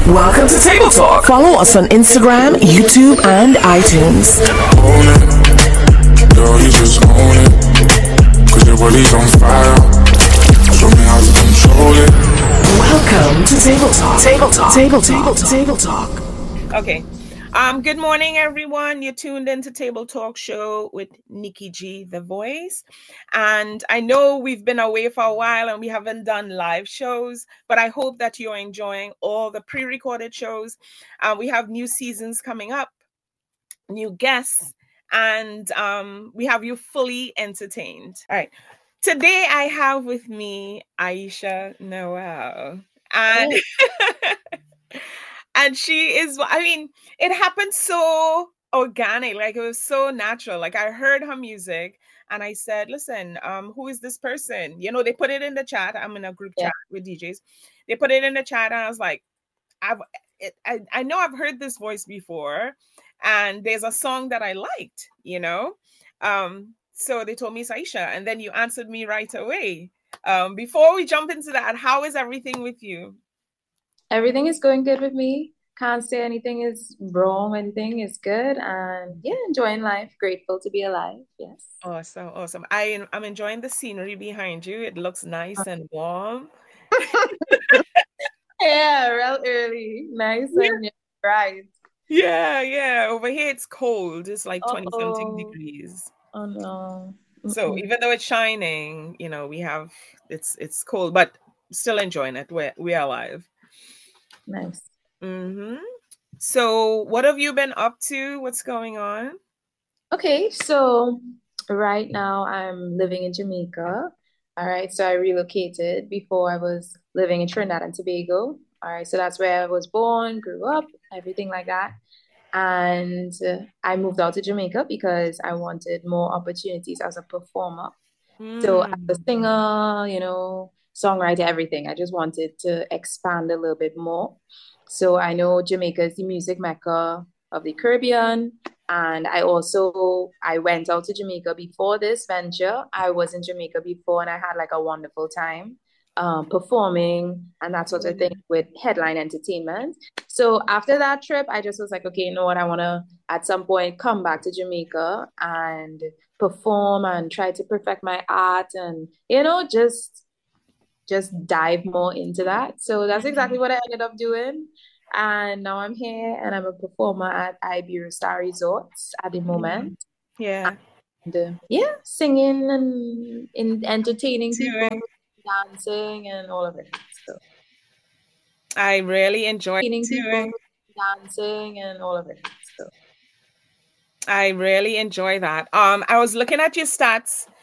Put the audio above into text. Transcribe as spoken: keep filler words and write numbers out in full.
Welcome to Table Talk. Follow us on Instagram, YouTube, and iTunes. Own it, girl, you just own it. Cause your body's on fire. Show me how to control it. Welcome to Table Talk. Table Talk. Table Talk. Table Talk. Okay. Um, good morning, everyone. You're tuned into Table Talk Show with Nikki G, the voice. And I know we've been away for a while and we haven't done live shows, but I hope that you're enjoying all the pre-recorded shows. Uh, we have new seasons coming up, new guests, and um, we have you fully entertained. All right. Today I have with me Aisha Noel. And And she is, I mean, it happened so organic, like it was so natural. Like I heard her music and I said, listen, um, who is this person? You know, they put it in the chat. I'm in a group yeah. chat with D Js. They put it in the chat and I was like, I've, it, I, I know I've heard this voice before and there's a song that I liked, you know? Um, so they told me it's Aisha and then you answered me right away. Um, before we jump into that, how is everything with you? Everything is going good with me. Can't say anything is wrong. Anything is good. And yeah, enjoying life. Grateful to be alive. Yes. Awesome. Awesome. I, I'm enjoying the scenery behind you. It looks nice and warm. Yeah, real early. Nice yeah. and bright. Yeah, yeah. Over here it's cold. It's like twenty something degrees. Oh no. Mm-mm. So even though it's shining, you know, we have it's it's cold, but still enjoying it. We're we're alive. Nice. Mm-hmm. So what have you been up to? What's going on? Okay, so right now I'm living in Jamaica. All right, so I relocated. Before I was living in Trinidad and Tobago. All right, so that's where I was born, grew up, everything like that. And uh, I moved out to Jamaica because I wanted more opportunities as a performer. Mm. So as a singer, you know, songwriter, everything. I just wanted to expand a little bit more. So I know Jamaica is the music mecca of the Caribbean. And I also, I went out to Jamaica before this venture. I was in Jamaica before and I had like a wonderful time um, performing and that sort of thing with Headline Entertainment. So after that trip, I just was like, okay, you know what? I want to at some point come back to Jamaica and perform and try to perfect my art and, you know, just just dive more into that. So that's exactly what I ended up doing. And now I'm here and I'm a performer at Iberostar Resorts at the moment. Yeah. And, uh, yeah, singing and in entertaining people, dancing and all of it. So I really enjoy entertaining people, dancing and all of it. So I really enjoy that. Um, I was looking at your stats